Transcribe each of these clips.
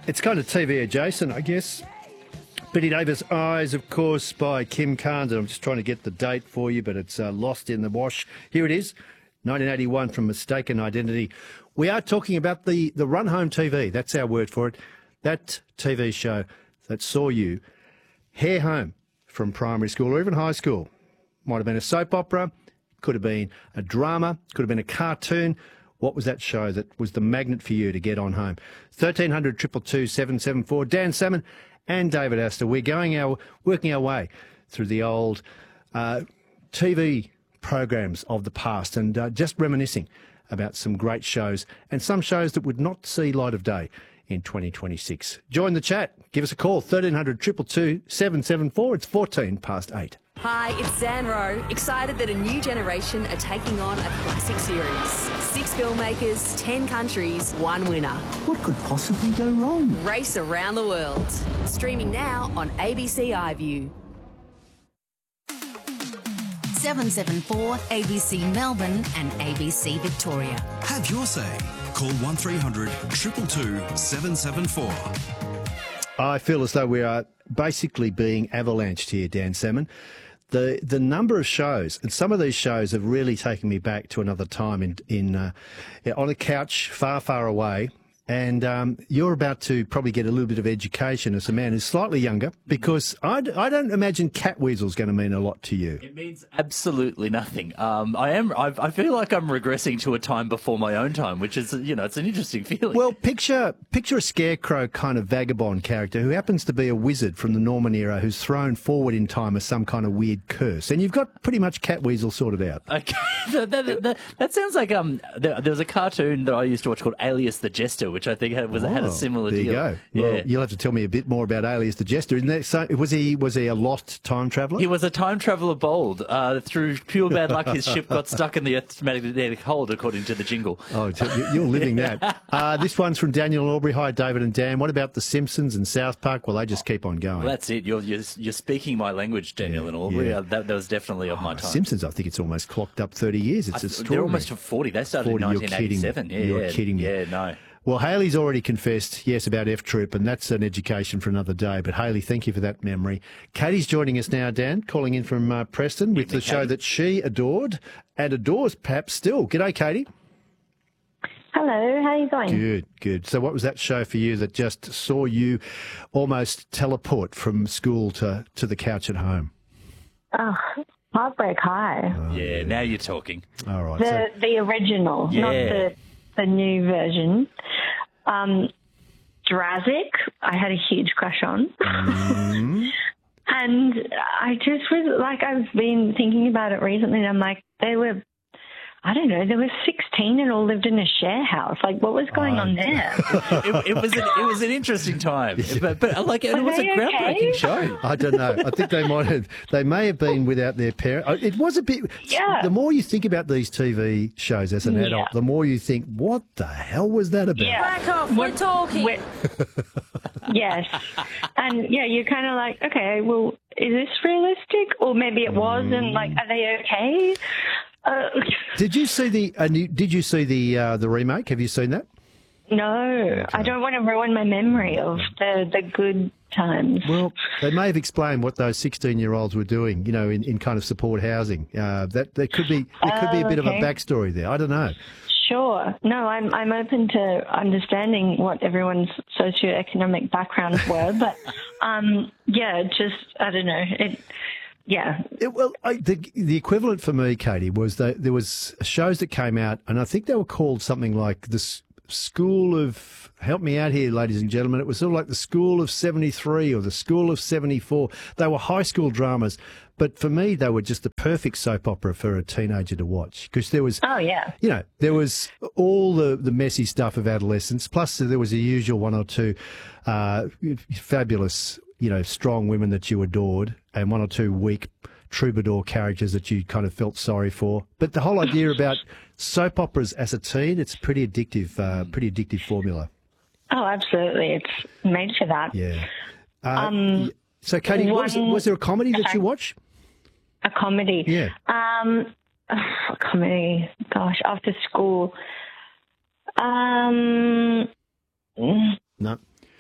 It's kind of TV adjacent, I guess. Betty Davis Eyes, of course, by Kim Carnes. I'm just trying to get the date for you, but it's lost in the wash. Here it is, 1981 from Mistaken Identity. We are talking about the Run Home TV. That's our word for it. That TV show that saw you hair home from primary school or even high school. Might have been a soap opera, could have been a drama, could have been a cartoon. What was that show that was the magnet for you to get on home? 1300 222 774. Dan Salmon and David Astor. We're working our way through the old TV programs of the past and just reminiscing about some great shows and some shows that would not see light of day in 2026. Join the chat. Give us a call, 1300 222 774. It's 14 past 8. Hi, it's Zan Rowe, excited that a new generation are taking on a classic series. 6 filmmakers, 10 countries, 1 winner. What could possibly go wrong? Race around the world. Streaming now on ABC iView. 774 ABC Melbourne and ABC Victoria. Have your say. Call 1300 222 774. I feel as though we are basically being avalanched here, Dan Salmon. The number of shows, and some of these shows have really taken me back to another time on a couch far, far away. And you're about to probably get a little bit of education as a man who's slightly younger, because I don't imagine Catweasel's going to mean a lot to you. It means absolutely nothing. I feel like I'm regressing to a time before my own time, which is, it's an interesting feeling. Well, picture a scarecrow kind of vagabond character who happens to be a wizard from the Norman era who's thrown forward in time as some kind of weird curse, and you've got pretty much Catweasel sorted out. Okay, that sounds like there was a cartoon that I used to watch called Alias the Jester, which I think had a similar deal. There you go. Well, yeah. You'll have to tell me a bit more about Alias the Jester. Isn't that so? Was he a lost time traveller? He was a time traveller bold. Through pure bad luck, his ship got stuck in the Earth's magnetic hold, according to the jingle. Oh, you're living that. This one's from Daniel Aubrey. Hi, David and Dan. What about The Simpsons and South Park? Well, they just keep on going. Well, that's it. You're speaking my language, Daniel and Aubrey. Yeah. That was definitely of my time. Simpsons, I think it's almost clocked up 30 years. It's extraordinary. They're almost 40. They started in 1987. You're kidding me. Yeah, no. Well, Hayley's already confessed, yes, about F-Troop, and that's an education for another day. But, Hayley, thank you for that memory. Katie's joining us now, Dan, calling in from Preston with the show that she adored and adores perhaps still. G'day, Katie. Hello, how are you going? Good. So what was that show for you that just saw you almost teleport from school to the couch at home? Oh, Heartbreak High. Yeah, now you're talking. All right. The original, not the new version. Jurassic, I had a huge crush on. And I just was like, I've been thinking about it recently, and I'm like, they were 16 and all lived in a share house. Like, what was going on there? It was an interesting time, but it was a groundbreaking show. I don't know. I think they may have been without their parent. It was a bit. Yeah. The more you think about these TV shows as an adult, the more you think, what the hell was that about? Yeah. Back off, we're talking. Yes. And you're kind of like, okay, well, is this realistic? Or maybe it was, and like, are they okay? Did you see the remake? Have you seen that? No, okay. I don't want to ruin my memory of the good times. Well, they may have explained what those 16-year-olds were doing, in kind of support housing. That there could be a bit of a backstory there. I don't know. Sure. No, I'm open to understanding what everyone's socioeconomic backgrounds were, but I don't know. The equivalent for me, Katie, was that there was shows that came out, and I think they were called something like the School of, help me out here, ladies and gentlemen, it was sort of like the School of 73 or the School of 74. They were high school dramas, but for me, they were just the perfect soap opera for a teenager to watch, because there was, there was all the messy stuff of adolescence, plus there was the usual one or two fabulous, strong women that you adored, and one or two weak troubadour characters that you kind of felt sorry for. But the whole idea about soap operas as a teen, it's pretty addictive formula. Oh, absolutely. It's made for that. Yeah. So, Katie, was there a comedy that you watch? A comedy? Yeah. A comedy. Gosh, after school. No.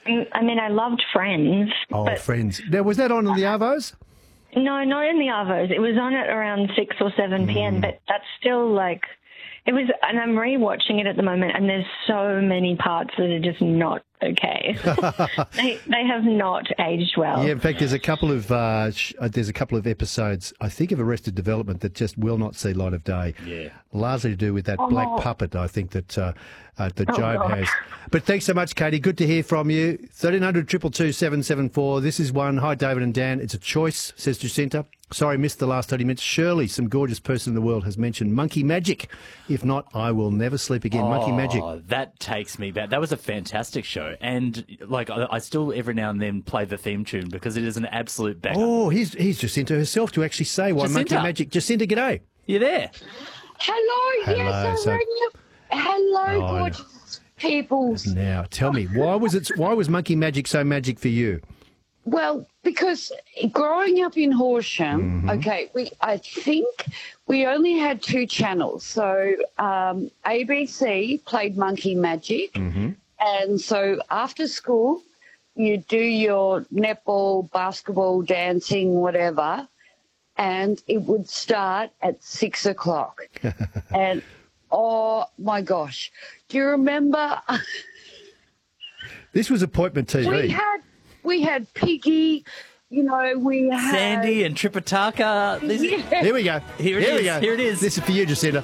I mean, I loved Friends. Oh, but Friends. Now, was that on the Arvos? No, not in the Arvos. It was on at around 6 or 7 p.m., but that's still like... It was, and I'm rewatching it at the moment, and there's so many parts that are just not okay. they have not aged well. Yeah, in fact, there's a couple of episodes, I think, of Arrested Development that just will not see light of day. Yeah. Largely to do with that black puppet, I think, that Job God. has. But thanks so much, Katie. Good to hear from you. 1300 222 774. This is one. Hi, David and Dan. It's a choice, says Jacinta. Sorry, missed the last 30 minutes. Shirley, some gorgeous person in the world, has mentioned Monkey Magic. If not, I will never sleep again. Monkey Magic. Oh, that takes me back. That was a fantastic show. And, like, I still every now and then play the theme tune because it is an absolute banger. Oh, here's Jacinta herself to actually say why Jacinta. Monkey Magic. Jacinta, g'day. You there? Hello, yes, so- I'm Hello, Oh, gorgeous peoples. Now, tell me, why was Monkey Magic so magic for you? Well, because growing up in Horsham, okay, I think we only had 2 channels. So ABC played Monkey Magic, and so after school, you do your netball, basketball, dancing, whatever, and it would start at 6 o'clock. And oh my gosh, do you remember? This was appointment TV. We had Piggy, you know, we had... Sandy and Tripitaka. Here we go. Here it is. Here it is. This is for you, Jacinta.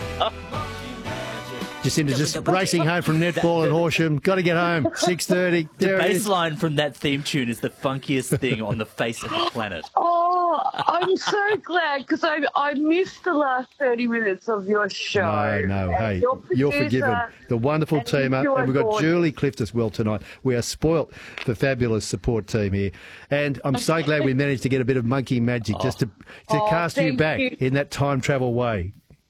Jacinta's just racing home from netball in Horsham. Got to get home. 6:30. The There it is. bass line from that theme tune is the funkiest thing on the face of the planet. Oh, I'm so glad because I missed the last 30 minutes of your show. No, And hey, your you're producer, forgiven. The wonderful and team up, your and we've got daughter. Julie Clift as well tonight. We are spoilt for fabulous support team here, and I'm so glad we managed to get a bit of Monkey Magic just to cast you thank back you. in that time travel way.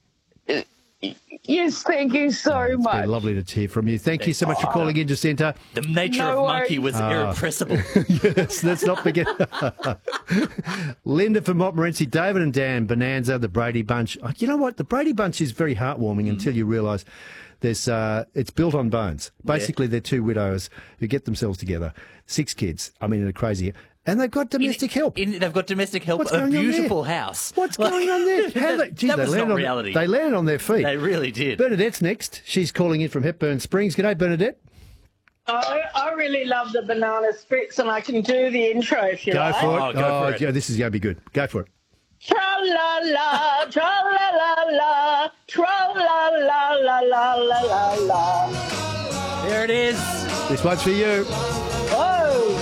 Yes, thank you so It's much. been lovely to hear from you. Thank you so much for calling in, Jacinta. The nature No of Monkey was irrepressible. Yes, let's not forget. Linda from Montmorency, David and Dan, Bonanza, the Brady Bunch. Oh, you know what? The Brady Bunch is very heartwarming until you realise it's built on bones. Basically, they're 2 widows who get themselves together, 6 kids. I mean, they're crazy. And they've got domestic help. They've got domestic help, What's a going on there? beautiful house. What's going on there? That was not reality. They landed on their feet. They really did. Bernadette's next. She's calling in from Hepburn Springs. G'day, Bernadette. I really love the banana splits, and I can do the intro if you Go like. for it. Oh, go for it. Yeah, this is going to be good. Go for it. Tra-la-la, tra-la-la-la, tra-la-la-la-la-la-la. There it is. This one's for you. Oh,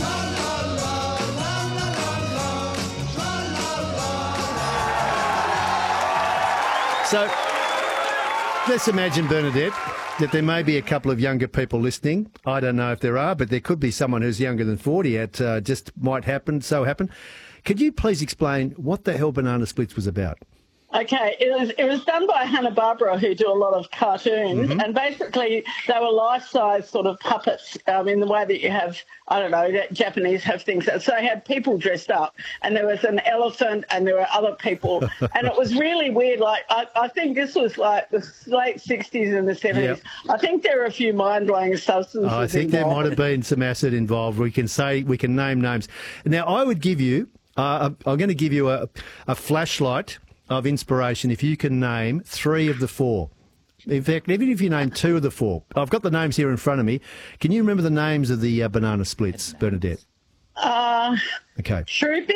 So let's imagine, Bernadette, that there may be a couple of younger people listening. I don't know if there are, but there could be someone who's younger than 40. It just might happen. Could you please explain what the hell Banana Splits was about? okay. It was done by Hanna-Barbera, who do a lot of cartoons, and basically they were life-size sort of puppets in the way that you have, I don't know, that Japanese have things. So they had people dressed up, and there was an elephant, and there were other people, and it was really weird. Like I think this was like the late 60s and the 70s. Yep. I think there were a few mind-blowing substances. I think there involved. might have been some acid involved. We can name names. Now, I would give you, I'm going to give you a flashlight of inspiration if you can name 3 of the 4. In fact, even if you name 2 of the 4. I've got the names here in front of me. Can you remember the names of the banana splits, Bernadette? Okay. Troopy?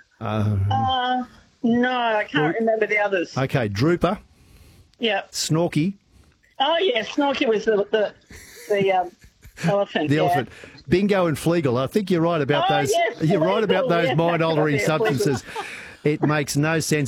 No, I can't remember the others. Okay, Drooper, Yeah. Snorky, Oh, yeah, Snorky was the elephant. the yeah. elephant, Bingo and Fleagle. I think you're right about Oh, those. yes, You're right about Fleagle, those yeah. mind-altering Yeah, Fleagle. substances. It makes no sense.